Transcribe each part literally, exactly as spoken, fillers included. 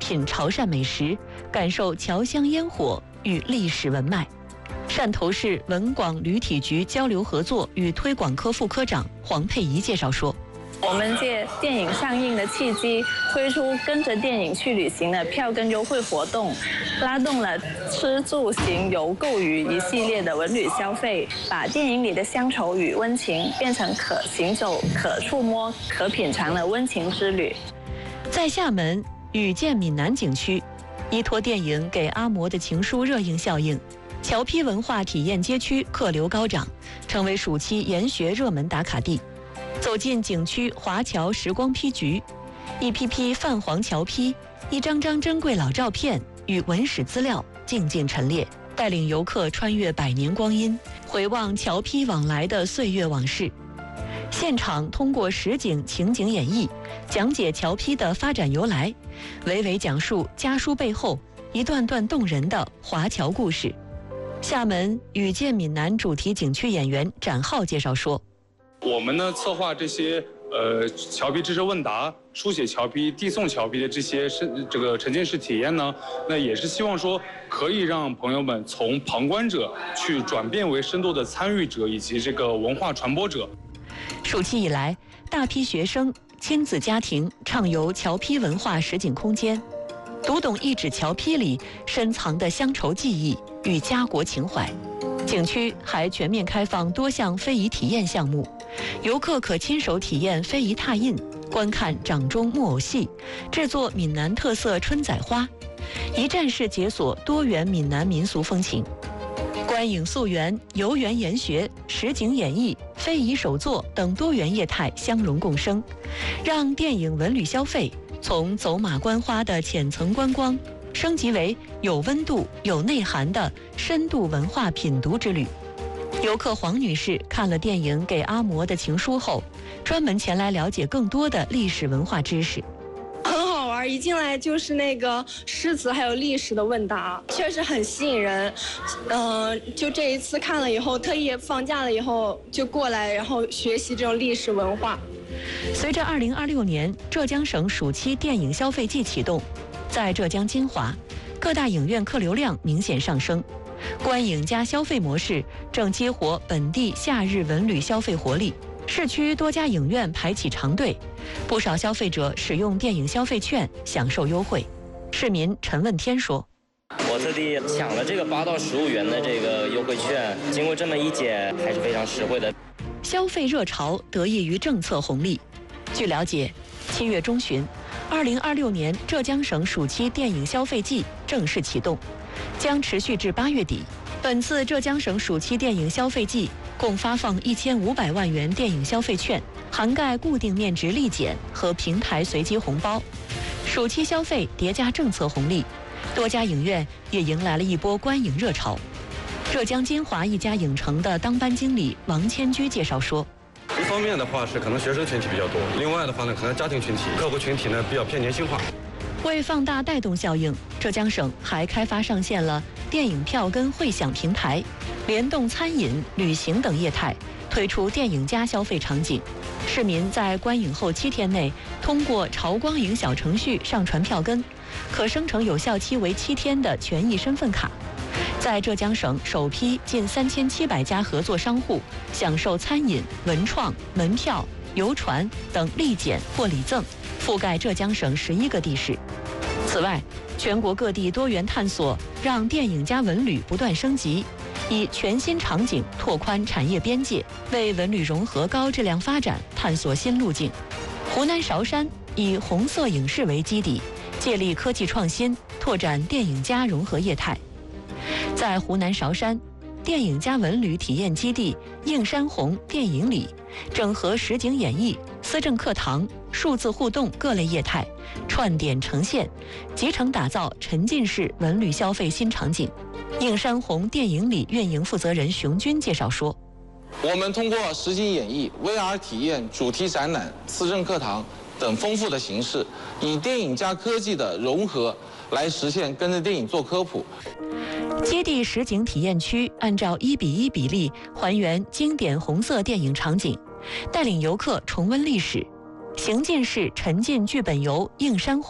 品潮汕美食，感受侨乡烟火与历史文脉。汕头市文广旅体局交流合作与推广科副科长黄佩仪介绍说， 我们借电影上映的契机，推出跟着电影去旅行的票根优惠活动，拉动了吃住行游购娱一系列的文旅消费，把电影里的乡愁与温情变成可行走、可触摸、可品尝的温情之旅。 在厦门雨见闽南景区，依托电影《给阿嬷的情书》热映效应，侨批文化体验街区客流高涨，成为暑期研学热门打卡地。走进景区华侨时光批局，一批批泛黄侨批，一张张珍贵老照片与文史资料静静陈列，带领游客穿越百年光阴，回望侨批往来的岁月往事。现场通过实景情景演绎，讲解侨批的发展由来，娓娓讲述家书背后一段段动人的华侨故事。厦门雨见闽南主题景区演员展浩介绍说， 我们呢策划这些呃侨批知识问答、书写侨批、递送侨批的这些是这个沉浸式体验呢，那也是希望说可以让朋友们从旁观者去转变为深度的参与者以及这个文化传播者。 暑期以来，大批学生、亲子家庭畅游侨批文化实景空间，读懂一纸侨批里深藏的乡愁记忆与家国情怀。景区还全面开放多项非遗体验项目，游客可亲手体验非遗拓印，观看掌中木偶戏，制作闽南特色春仔花，一站式解锁多元闽南民俗风情。观影溯源、游园研学、实景演绎、非遗手作等多元业态相融共生，让电影文旅消费从走马观花的浅层观光，升级为有温度、有内涵的深度文化品读之旅。游客黄女士看了电影《给阿嬷的情书》后，专门前来了解更多的历史文化知识。 很好玩，一进来就是那个诗词还有历史的问答，确实很吸引人。嗯、呃，就这一次看了以后，特意放假了以后就过来，然后学习这种历史文化。 随着二零二六年浙江省暑期电影消费季启动，在浙江金华，各大影院客流量明显上升，观影加消费模式正激活本地夏日文旅消费活力。市区多家影院排起长队，不少消费者使用电影消费券享受优惠。市民陈问天说， 我特地抢了这个八到十五元的这个优惠券，经过这么一检，还是非常实惠的。 消费热潮得益于政策红利。据了解，七月中旬，二零二六年浙江省暑期电影消费季正式启动，将持续至八月底。本次浙江省暑期电影消费季共发放一千五百万元电影消费券，涵盖固定面值立减和平台随机红包。暑期消费叠加政策红利，多家影院也迎来了一波观影热潮。浙江金华一家影城的当班经理王千居介绍说， 一方面的话是可能学生群体比较多，另外的话呢，可能家庭群体、客户群体呢比较偏年轻化。 为放大带动效应，浙江省还开发上线了电影票根汇享平台，联动餐饮、旅行等业态，推出电影加消费场景。市民在观影后七天内，通过潮光影小程序上传票根，可生成有效期为七天的权益身份卡。在浙江省首批近三千七百家合作商户享受餐饮、文创、门票、游船等立减或礼赠，覆盖浙江省十一个地市。此外，全国各地多元探索，让电影加文旅不断升级，以全新场景拓宽产业边界，为文旅融合高质量发展探索新路径。湖南韶山以红色影视为基底，借力科技创新，拓展电影加融合业态。在湖南韶山，电影加文旅体验基地映山红电影里，整合实景演绎、思政课堂、数字互动各类业态，串点呈现，集成打造沉浸式文旅消费新场景。映山红电影里运营负责人熊军介绍说， 我们通过实景演绎、V R 体验、主题展览、思政课堂等丰富的形式，以电影加科技的融合来实现跟着电影做科普。 基地实景体验区按照一比一比例还原经典红色电影场景，带领游客重温历史。行进式沉浸剧本游映山红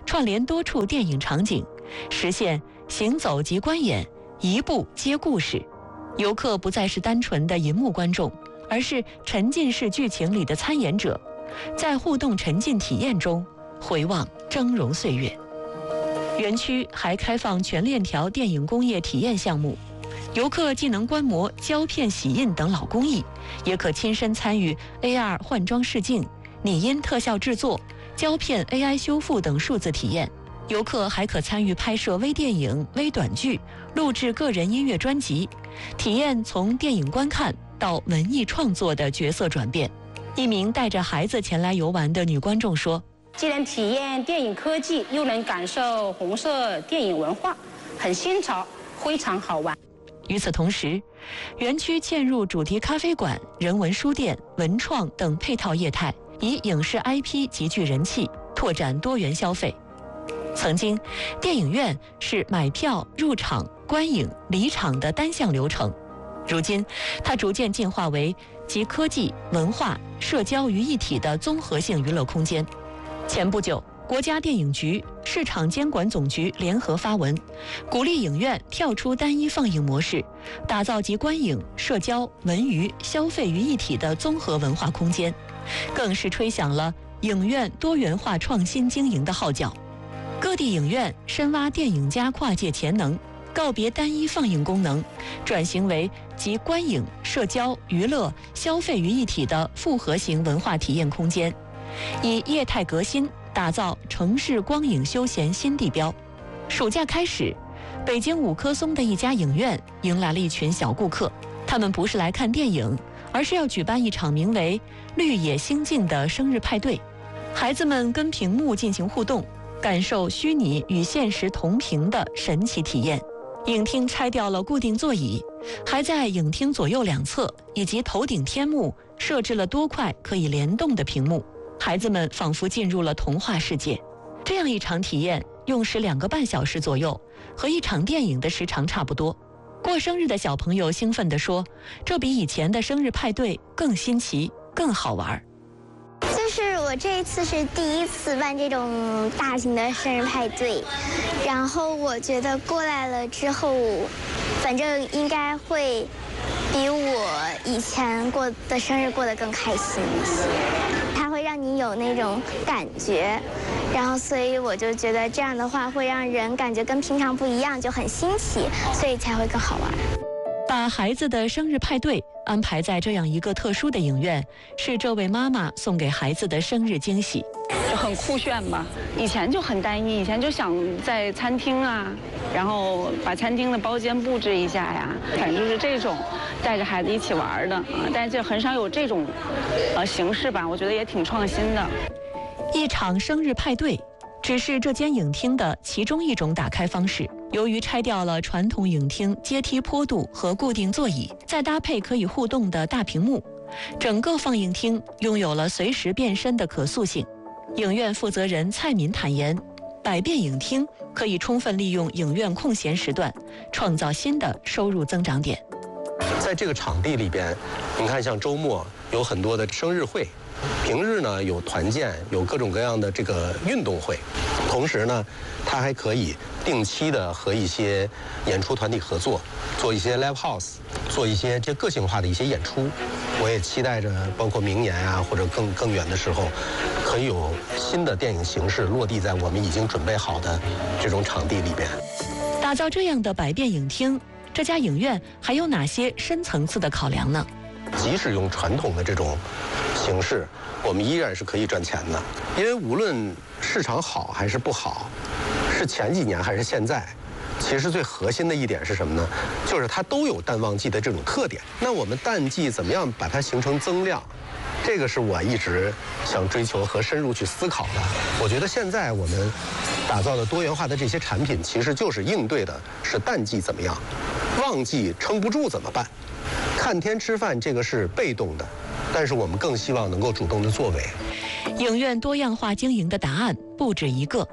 串联多处电影场景，实现行走即观演，一步接故事。游客不再是单纯的银幕观众，而是沉浸式剧情里的参演者，在互动沉浸体验中回望峥嵘岁月。园区还开放全链条电影工业体验项目，游客既能观摩胶片洗印等老工艺，也可亲身参与 A R 换装试镜、拟音特效制作、胶片 A I 修复等数字体验。游客还可参与拍摄微电影、微短剧，录制个人音乐专辑，体验从电影观看到文艺创作的角色转变。一名带着孩子前来游玩的女观众说：“ 既能体验电影科技，又能感受红色电影文化，很新潮，非常好玩。” 与此同时，园区嵌入主题咖啡馆、人文书店、文创等配套业态，以影视 I P 极具人气，拓展多元消费。曾经，电影院是买票、入场、观影、离场的单项流程，如今，它逐渐进化为集科技、文化、社交于一体的综合性娱乐空间。前不久，国家电影局、市场监管总局联合发文，鼓励影院跳出单一放映模式，打造集观影、社交、文娱、消费于一体的综合文化空间，更是吹响了影院多元化创新经营的号角。各地影院深挖电影家跨界潜能，告别单一放映功能，转型为集观影、社交、娱乐、消费于一体的复合型文化体验空间，以业态革新打造城市光影休闲新地标。暑假开始，北京五棵松的一家影院迎来了一群小顾客，他们不是来看电影，而是要举办一场名为“绿野星境”的生日派对。孩子们跟屏幕进行互动，感受虚拟与现实同屏的神奇体验。影厅拆掉了固定座椅，还在影厅左右两侧以及头顶天幕设置了多块可以联动的屏幕，孩子们仿佛进入了童话世界。这样一场体验用时两个半小时左右，和一场电影的时长差不多。过生日的小朋友兴奋地说：“这比以前的生日派对更新奇，更好玩。” 就是我这一次是第一次办这种大型的生日派对，然后我觉得过来了之后，反正应该会比我以前过的生日过得更开心一些。它会让你有那种感觉，然后所以我就觉得这样的话会让人感觉跟平常不一样，就很新奇，所以才会更好玩。 把孩子的生日派对安排在这样一个特殊的影院，是这位妈妈送给孩子的生日惊喜。 就很酷炫吧，以前就很单一，以前就想在餐厅啊，然后把餐厅的包间布置一下呀，反正就是这种带着孩子一起玩的啊，但是就很少有这种呃形式吧，我觉得也挺创新的。 一场生日派对只是这间影厅的其中一种打开方式。由于拆掉了传统影厅阶梯坡度和固定座椅，再搭配可以互动的大屏幕，整个放映厅拥有了随时变身的可塑性。影院负责人蔡敏坦言，百变影厅可以充分利用影院空闲时段，创造新的收入增长点。 在这个场地里边，你看像周末有很多的生日会，平日呢有团建，有各种各样的这个运动会，同时呢，它还可以定期的和一些演出团体合作，做一些 live house， 做一些这个性化的一些演出。我也期待着，包括明年啊，或者更更远的时候，可以有新的电影形式落地在我们已经准备好的这种场地里边。 打造这样的百变影厅，这家影院还有哪些深层次的考量呢？ 即使用传统的这种形式，我们依然是可以赚钱的。因为无论市场好还是不好，是前几年还是现在，其实最核心的一点是什么呢？就是它都有淡旺季的这种特点。那我们淡季怎么样把它形成增量？这个是我一直想追求和深入去思考的。我觉得现在我们打造的多元化的这些产品，其实就是应对的是淡季怎么样，旺季撑不住怎么办？看天吃饭这个是被动的，但是我们更希望能够主动的作为。 影院多样化经营的答案不止一个。